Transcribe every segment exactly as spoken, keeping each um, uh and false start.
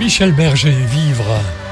Michel Berger, Vivre.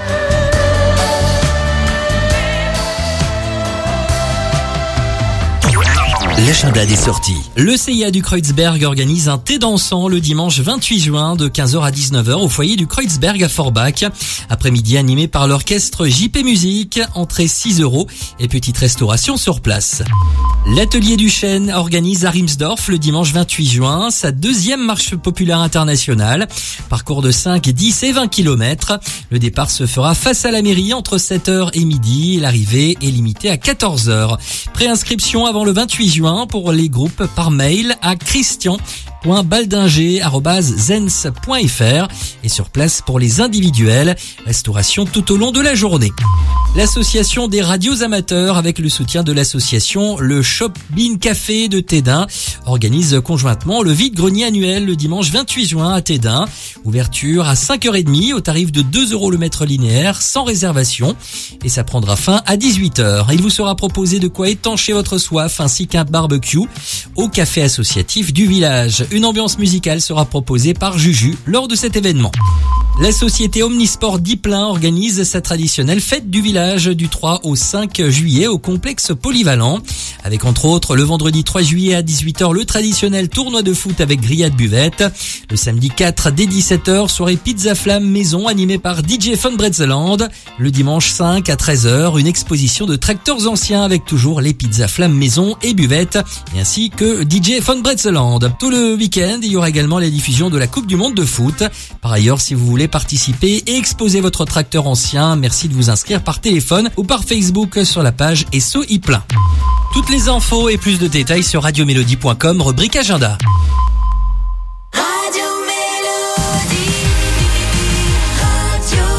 L'agenda des sorties. Le C I A du Kreuzberg organise un thé dansant le dimanche vingt-huit juin de quinze heures à dix-neuf heures au foyer du Kreuzberg à Forbach. Après-midi animé par l'orchestre J P Musique, entrée six euros et petite restauration sur place. L'Atelier du Chêne organise à Rimsdorf le dimanche vingt-huit juin sa deuxième marche populaire internationale. Parcours de cinq, dix et vingt kilomètres. Le départ se fera face à la mairie entre sept heures et midi. L'arrivée est limitée à quatorze heures. Préinscription avant le vingt-huit juin pour les groupes par mail à christian point baldinger arobase zens point f r et sur place pour les individuels. Restauration tout au long de la journée. L'association des radios amateurs, avec le soutien de l'association Le Shop Bean Café de Tédin, organise conjointement le vide-grenier annuel le dimanche vingt-huit juin à Tédin. Ouverture à cinq heures trente au tarif de deux euros le mètre linéaire sans réservation et ça prendra fin à dix-huit heures. Il vous sera proposé de quoi étancher votre soif ainsi qu'un barbecue au café associatif du village. Une ambiance musicale sera proposée par Juju lors de cet événement. La société Omnisport Dipplin organise sa traditionnelle fête du village du trois au cinq juillet au complexe polyvalent. Avec entre autres le vendredi trois juillet à dix-huit heures le traditionnel tournoi de foot avec grillade buvette. Le samedi quatre dès dix-sept heures soirée pizza flamme maison animée par D J Von Bretzeland. Le dimanche cinq à treize heures une exposition de tracteurs anciens avec toujours les pizzas flamme maison et buvette et ainsi que D J Von Bretzeland. Tout le week-end il y aura également la diffusion de la Coupe du Monde de foot. Par ailleurs si vous voulez participer et exposer votre tracteur ancien, merci de vous inscrire par téléphone ou par Facebook sur la page S O I Plein. Toutes les infos et plus de détails sur radio mélodie point com, rubrique agenda. Radio Mélodie, Radio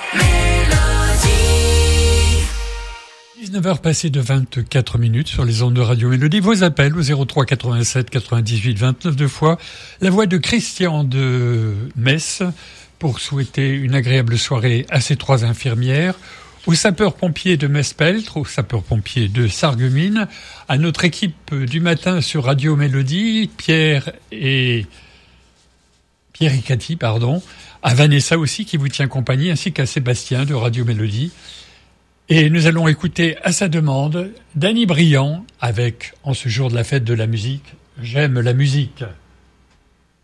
Mélodie. dix-neuf heures passées de vingt-quatre minutes sur les ondes de Radio Mélodie. Vos appels au zéro trois quatre-vingt-sept quatre-vingt-dix-huit vingt-neuf deux fois. La voix de Christian de Metz pour souhaiter une agréable soirée à ces trois infirmières, aux sapeurs-pompiers de Metz-Peltre, aux sapeurs-pompiers de Sarreguemines, à notre équipe du matin sur Radio Mélodie, Pierre et Pierre et Cathy, pardon, à Vanessa aussi qui vous tient compagnie, ainsi qu'à Sébastien de Radio Mélodie. Et nous allons écouter à sa demande Danny Briand avec, en ce jour de la fête de la musique, J'aime la musique.